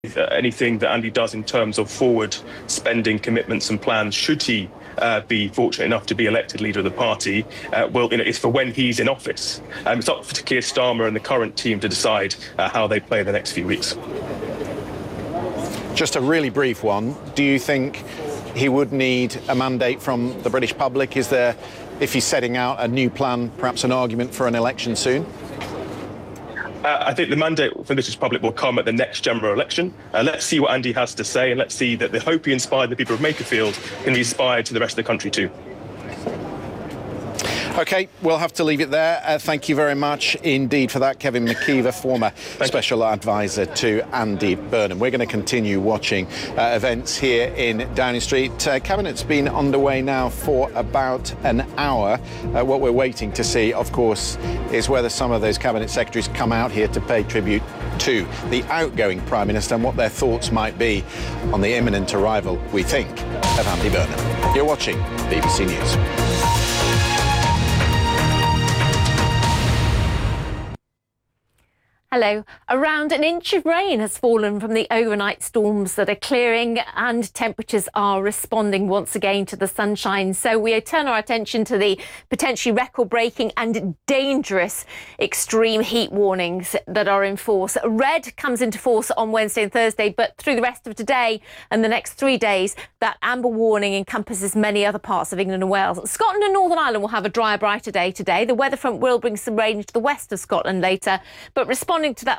anything that Andy does in terms of forward spending commitments and plans, should he be fortunate enough to be elected leader of the party, it's for when he's in office. It's up to Keir Starmer and the current team to decide how they play the next few weeks. Just a really brief one. Do you think he would need a mandate from the British public? Is there, if he's setting out a new plan, perhaps an argument for an election soon? I think the mandate from the British public will come at the next general election. Let's see what Andy has to say, and let's see that the hope he inspired the people of Makerfield can be inspired to the rest of the country too. OK, we'll have to leave it there. Thank you very much indeed for that, Kevin McKeever, former special advisor to Andy Burnham. We're going to continue watching events here in Downing Street. Cabinet's been underway now for about an hour. What we're waiting to see, of course, is whether some of those cabinet secretaries come out here to pay tribute to the outgoing Prime Minister and what their thoughts might be on the imminent arrival, we think, of Andy Burnham. You're watching BBC News. Hello. Around an inch of rain has fallen from the overnight storms that are clearing, and temperatures are responding once again to the sunshine. So we turn our attention to the potentially record-breaking and dangerous extreme heat warnings that are in force. Red comes into force on Wednesday and Thursday, but through the rest of today and the next 3 days, that amber warning encompasses many other parts of England and Wales. Scotland and Northern Ireland will have a drier, brighter day today. The weather front will bring some rain to the west of Scotland later, but responding to that